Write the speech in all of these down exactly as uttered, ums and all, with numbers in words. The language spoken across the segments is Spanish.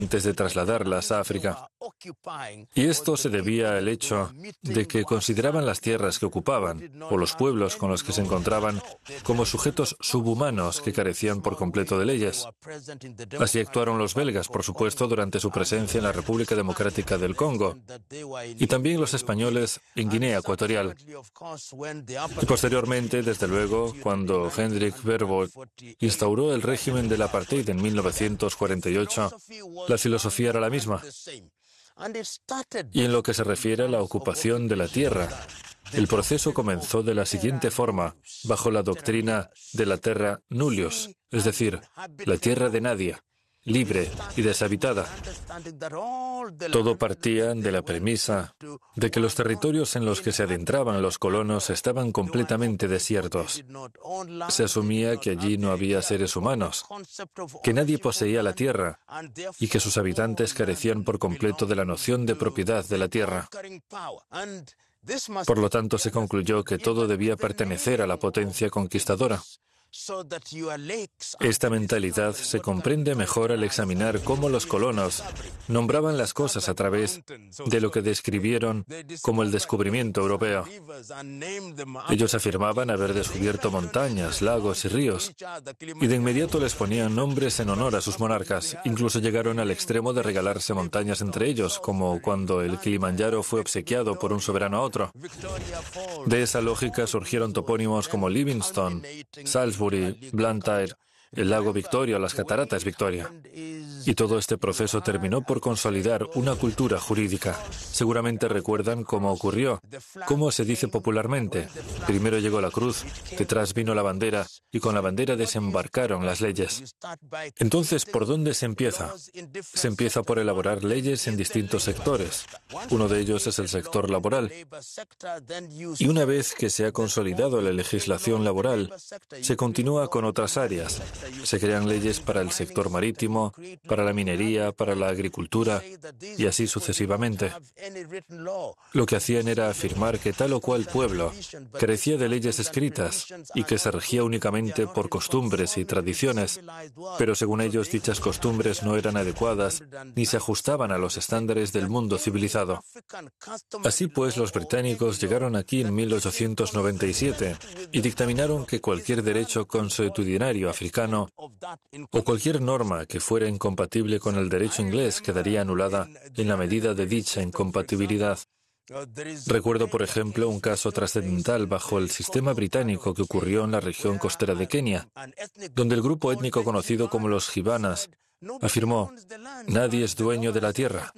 antes de trasladarlas a África. Y esto se debía al hecho de que consideraban las tierras que ocupaban, o los pueblos con los que se encontraban, como sujetos subhumanos que carecían por completo de leyes. Así actuaron los belgas, por supuesto, durante su presencia en la República Democrática del Congo, y también los españoles en Guinea Ecuatorial. Y posteriormente, desde luego, cuando Hendrik Verwoerd instauró el régimen del apartheid en mil novecientos cuarenta y ocho, la filosofía era la misma. Y en lo que se refiere a la ocupación de la tierra, el proceso comenzó de la siguiente forma, bajo la doctrina de la terra nullius, es decir, la tierra de nadie, libre y deshabitada. Todo partía de la premisa de que los territorios en los que se adentraban los colonos estaban completamente desiertos. Se asumía que allí no había seres humanos, que nadie poseía la tierra y que sus habitantes carecían por completo de la noción de propiedad de la tierra. Por lo tanto, se concluyó que todo debía pertenecer a la potencia conquistadora. Esta mentalidad se comprende mejor al examinar cómo los colonos nombraban las cosas a través de lo que describieron como el descubrimiento europeo. Ellos afirmaban haber descubierto montañas, lagos y ríos, y de inmediato les ponían nombres en honor a sus monarcas. Incluso llegaron al extremo de regalarse montañas entre ellos, como cuando el Kilimanjaro fue obsequiado por un soberano a otro. De esa lógica surgieron topónimos como Livingstone, Salisbury, Blantyre, el lago Victoria o las cataratas Victoria. Y todo este proceso terminó por consolidar una cultura jurídica. Seguramente recuerdan cómo ocurrió, cómo se dice popularmente. Primero llegó la cruz, detrás vino la bandera, y con la bandera desembarcaron las leyes. Entonces, ¿por dónde se empieza? Se empieza por elaborar leyes en distintos sectores. Uno de ellos es el sector laboral. Y una vez que se ha consolidado la legislación laboral, se continúa con otras áreas. Se crean leyes para el sector marítimo, para la minería, para la agricultura, y así sucesivamente. Lo que hacían era afirmar que tal o cual pueblo carecía de leyes escritas y que se regía únicamente por costumbres y tradiciones, pero según ellos dichas costumbres no eran adecuadas ni se ajustaban a los estándares del mundo civilizado. Así pues, los británicos llegaron aquí en mil ochocientos noventa y siete y dictaminaron que cualquier derecho consuetudinario africano o cualquier norma que fuera incompatible con el derecho inglés quedaría anulada en la medida de dicha incompatibilidad. Recuerdo, por ejemplo, un caso trascendental bajo el sistema británico que ocurrió en la región costera de Kenia, donde el grupo étnico conocido como los gibanas afirmó: nadie es dueño de la tierra.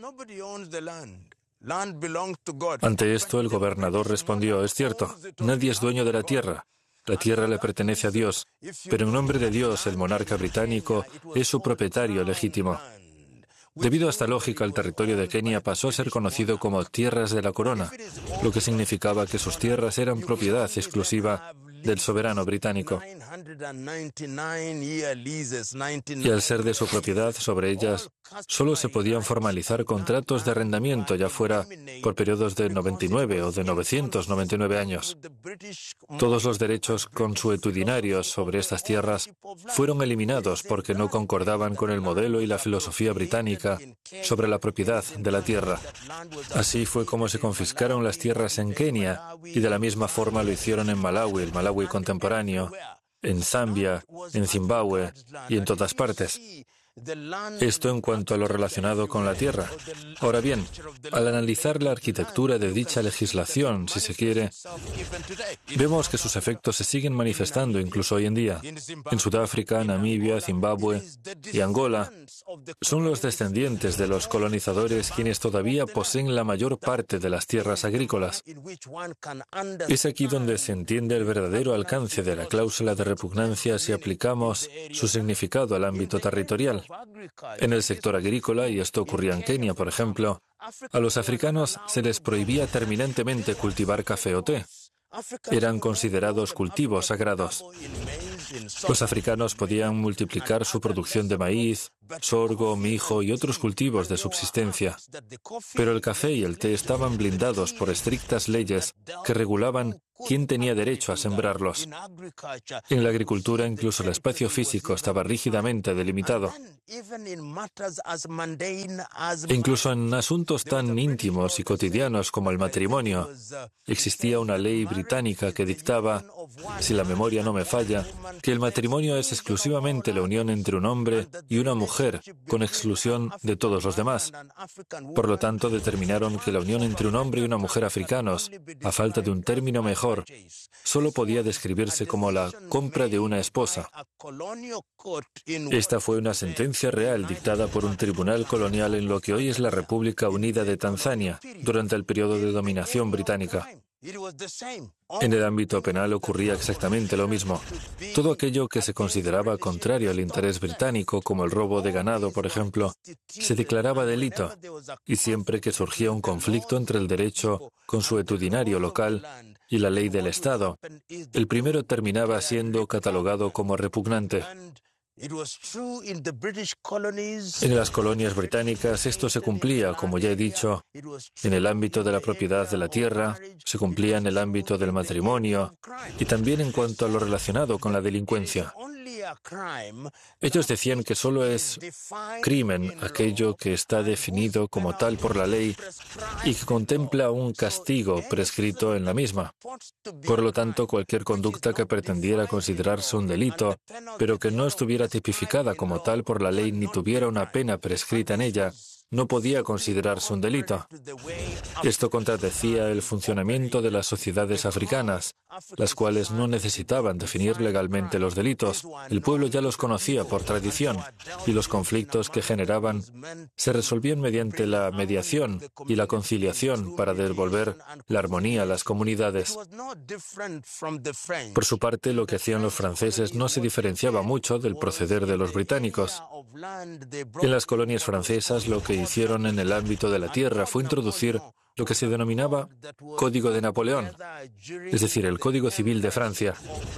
Ante esto, el gobernador respondió: es cierto, nadie es dueño de la tierra. La tierra le pertenece a Dios, pero en nombre de Dios, el monarca británico es su propietario legítimo. Debido a esta lógica, el territorio de Kenia pasó a ser conocido como Tierras de la Corona, lo que significaba que sus tierras eran propiedad exclusiva del soberano británico. Y al ser de su propiedad, sobre ellas solo se podían formalizar contratos de arrendamiento, ya fuera por periodos de noventa y nueve o de novecientos noventa y nueve años. Todos los derechos consuetudinarios sobre estas tierras fueron eliminados porque no concordaban con el modelo y la filosofía británica sobre la propiedad de la tierra. Así fue como se confiscaron las tierras en Kenia, y de la misma forma lo hicieron en Malawi, el Malawi contemporáneo, en Zambia, en Zimbabue y en todas partes. Esto en cuanto a lo relacionado con la tierra. Ahora bien, al analizar la arquitectura de dicha legislación, si se quiere, vemos que sus efectos se siguen manifestando incluso hoy en día. En Sudáfrica, Namibia, Zimbabue y Angola, son los descendientes de los colonizadores quienes todavía poseen la mayor parte de las tierras agrícolas. Es aquí donde se entiende el verdadero alcance de la cláusula de repugnancia si aplicamos su significado al ámbito territorial. En el sector agrícola, y esto ocurría en Kenia, por ejemplo, a los africanos se les prohibía terminantemente cultivar café o té. Eran considerados cultivos sagrados. Los africanos podían multiplicar su producción de maíz, sorgo, mijo y otros cultivos de subsistencia, pero el café y el té estaban blindados por estrictas leyes que regulaban quién tenía derecho a sembrarlos. En la agricultura, incluso el espacio físico estaba rígidamente delimitado. E incluso en asuntos tan íntimos y cotidianos como el matrimonio, existía una ley británica que dictaba, si la memoria no me falla, que el matrimonio es exclusivamente la unión entre un hombre y una mujer, con exclusión de todos los demás. Por lo tanto, determinaron que la unión entre un hombre y una mujer africanos, a falta de un término mejor, solo podía describirse como la compra de una esposa. Esta fue una sentencia real dictada por un tribunal colonial en lo que hoy es la República Unida de Tanzania, durante el periodo de dominación británica. En el ámbito penal ocurría exactamente lo mismo. Todo aquello que se consideraba contrario al interés británico, como el robo de ganado, por ejemplo, se declaraba delito, y siempre que surgía un conflicto entre el derecho consuetudinario local y la ley del Estado, el primero terminaba siendo catalogado como repugnante. En las colonias británicas esto se cumplía, como ya he dicho, en el ámbito de la propiedad de la tierra, se cumplía en el ámbito del matrimonio y también en cuanto a lo relacionado con la delincuencia. Ellos decían que solo es crimen aquello que está definido como tal por la ley y que contempla un castigo prescrito en la misma. Por lo tanto, cualquier conducta que pretendiera considerarse un delito, pero que no estuviera tipificada como tal por la ley ni tuviera una pena prescrita en ella, no podía considerarse un delito. Esto contradecía el funcionamiento de las sociedades africanas, las cuales no necesitaban definir legalmente los delitos. El pueblo ya los conocía por tradición, y los conflictos que generaban se resolvían mediante la mediación y la conciliación para devolver la armonía a las comunidades. Por su parte, lo que hacían los franceses no se diferenciaba mucho del proceder de los británicos. En las colonias francesas, lo que hicieron en el ámbito de la tierra fue introducir lo que se denominaba Código de Napoleón, es decir, el Código Civil de Francia.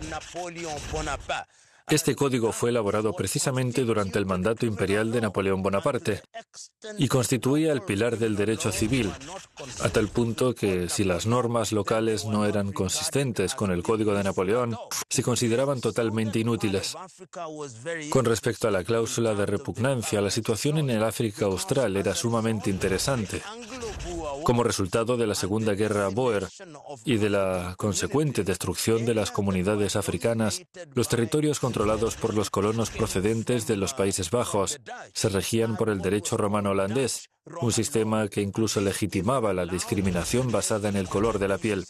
Este código fue elaborado precisamente durante el mandato imperial de Napoleón Bonaparte y constituía el pilar del derecho civil, a tal punto que si las normas locales no eran consistentes con el Código de Napoleón, se consideraban totalmente inútiles. Con respecto a la cláusula de repugnancia, la situación en el África Austral era sumamente interesante. Como resultado de la Segunda Guerra Boer y de la consecuente destrucción de las comunidades africanas, los territorios controlados por los colonos procedentes de los Países Bajos se regían por el derecho romano holandés, un sistema que incluso legitimaba la discriminación basada en el color de la piel.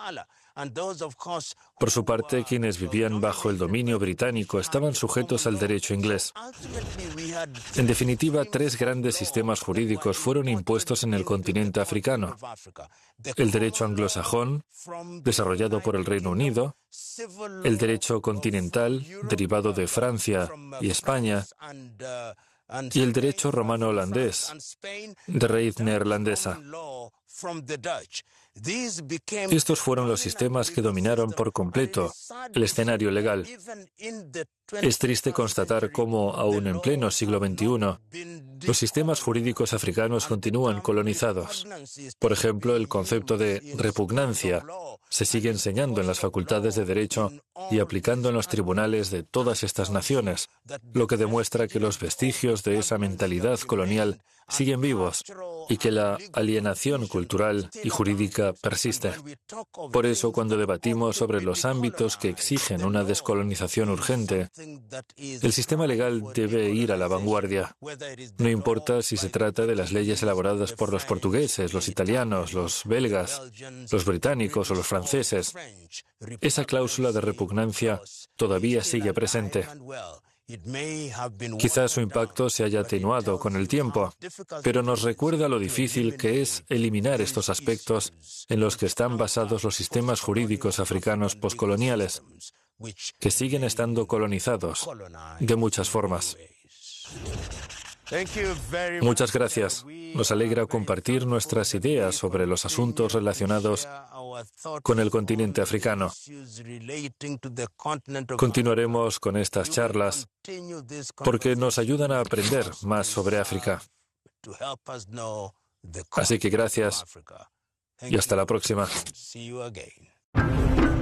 Por su parte, quienes vivían bajo el dominio británico estaban sujetos al derecho inglés. En definitiva, tres grandes sistemas jurídicos fueron impuestos en el continente africano. El derecho anglosajón, desarrollado por el Reino Unido, el derecho continental, derivado de Francia y España, y el derecho romano holandés, de raíz neerlandesa. Estos fueron los sistemas que dominaron por completo el escenario legal. Es triste constatar cómo, aún en pleno siglo veintiuno, los sistemas jurídicos africanos continúan colonizados. Por ejemplo, el concepto de repugnancia se sigue enseñando en las facultades de Derecho y aplicando en los tribunales de todas estas naciones, lo que demuestra que los vestigios de esa mentalidad colonial siguen vivos y que la alienación cultural y jurídica persiste. Por eso, cuando debatimos sobre los ámbitos que exigen una descolonización urgente, el sistema legal debe ir a la vanguardia. No importa si se trata de las leyes elaboradas por los portugueses, los italianos, los belgas, los británicos o los franceses. Esa cláusula de repugnancia todavía sigue presente. Quizás su impacto se haya atenuado con el tiempo, pero nos recuerda lo difícil que es eliminar estos aspectos en los que están basados los sistemas jurídicos africanos poscoloniales, que siguen estando colonizados de muchas formas. Muchas gracias. Nos alegra compartir nuestras ideas sobre los asuntos relacionados con el continente africano. Continuaremos con estas charlas porque nos ayudan a aprender más sobre África. Así que gracias y hasta la próxima.